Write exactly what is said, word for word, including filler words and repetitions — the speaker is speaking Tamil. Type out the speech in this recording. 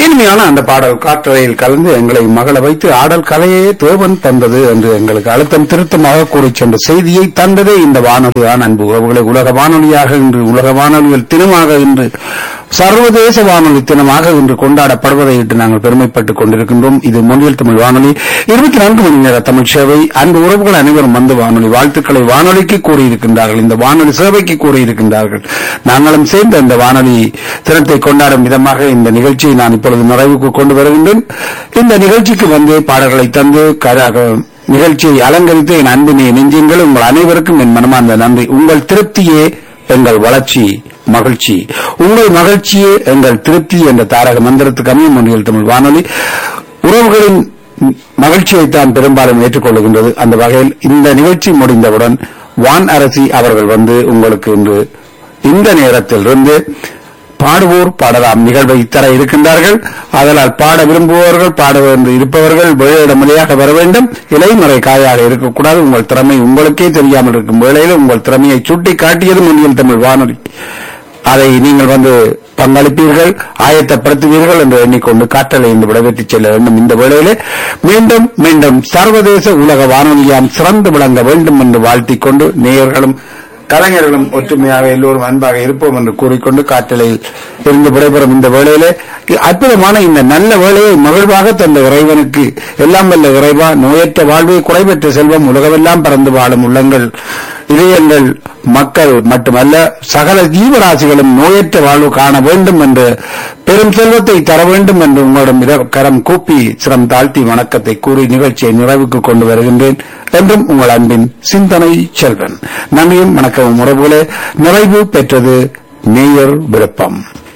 இனிமையான அந்த பாடல் காற்றறையில் கலந்து எங்களை மகள வைத்து ஆடல் கலையே தேவன் தந்தது என்று எங்களுக்கு அழுத்தம் திருத்தமாக கூறி சென்ற செய்தியை தந்ததே இந்த வானொலிதான். அன்பு உறவுகளை, உலக வானொலியாக இன்று உலக வானொலிகள் தினமாக இன்று சர்வதேச வானொலி தினமாக இன்று கொண்டாடப்படுவதை இட்டு நாங்கள் பெருமைப்பட்டுக் கொண்டிருக்கின்றோம். இது மொழியல் தமிழ் வானொலி இருபத்தி நான்கு மணி நேர தமிழ் சேவை. அன்பு உறவுகள் அனைவரும் வந்து வானொலி வாழ்த்துக்களை வானொலிக்கு கூறியிருக்கின்றார்கள், இந்த வானொலி சேவைக்கு கூறியிருக்கின்றார்கள். நாங்களும் சேர்ந்த இந்த வானொலி தினத்தை கொண்டாடும் விதமாக இந்த நிகழ்ச்சியை நான் இப்பொழுது நிறைவுக்கு கொண்டு வருகின்றேன். இந்த நிகழ்ச்சிக்கு வந்து பாடல்களை தந்து நிகழ்ச்சியை அலங்கரித்து என் அன்பினை நெஞ்சுங்கள். உங்கள் அனைவருக்கும் என் மனமார்ந்த நன்றி. உங்கள் திருப்தியே எங்கள் வளர்ச்சி, மகிழ்ச்சி. உங்கள் மகிழ்ச்சியே எங்கள் திருப்தி என்ற தாரக மந்திரத்துக்கு அமையும் மொழியல் தமிழ் வானொலி உறவுகளின் மகிழ்ச்சியைத்தான் பெரும்பாலும் ஏற்றுக்கொள்கின்றது. அந்த வகையில் இந்த நிகழ்ச்சி முடிந்தவுடன் வான் அரசி அவர்கள் வந்து உங்களுக்கு இன்று இந்த நேரத்தில் இருந்து பாடுவோர் பாடலாம் நிகழ்வை தர இருக்கின்றார்கள். அதனால் பாட விரும்புபவர்கள், பாட இருப்பவர்கள் வேலையிடமுறையாக வர வேண்டும். இலைமறை காயாக இருக்கக்கூடாது. உங்கள் திறமை உங்களுக்கே தெரியாமல் இருக்கும் வேளையில் உங்கள் திறமையை சுட்டி காட்டியது மொழியல் தமிழ் வானொலி. அதை நீங்கள் வந்து பங்களிப்பீர்கள், ஆயத்தப்படுத்துவீர்கள் என்று எண்ணிக்கொண்டு காற்றலை இன்று விடைபெற்று செல்ல வேண்டும். இந்த வேளையிலே மீண்டும் மீண்டும் சர்வதேச உலக வானொலியாம் சிறந்து விளங்க வேண்டும் என்று வாழ்த்திக் கொண்டு நேயர்களும் கலைஞர்களும் ஒற்றுமையாக எல்லோரும் அன்பாக இருப்போம் என்று கூறிக்கொண்டு காற்றலையில் இருந்து விடைபெறும் இந்த வேளையிலே அற்புதமான இந்த நல்ல வேளையை மகிழ்வாக தந்த இறைவனுக்கு எல்லாம் வல்ல இறைவா, நோயற்ற வாழ்வை குறைபெற்ற செல்வம் உலகமெல்லாம் பறந்து வாழும் உள்ளங்கள் இதயங்கள் மக்கள் மட்டுமல்ல சகல ஜீவராசிகளும் நோயற்ற வாழ்வு காண வேண்டும் என்று பெரும் செல்வத்தை தர வேண்டும் என்று உங்களிடம் கரம் கூப்பி சிரம் தாழ்த்தி வணக்கத்தை கூறி நிகழ்ச்சியை நிறைவுக்கு கொண்டு வருகின்றேன். என்றும் உங்கள் அன்பின் சிந்தனை செல்வன். நன்றியும் வணக்கமும் உறவுகளே. நிறைவு பெற்றது நேயர் விருப்பம்.